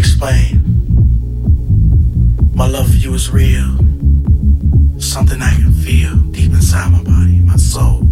explain. My love for you is real. Something I can feel deep inside my body, my soul.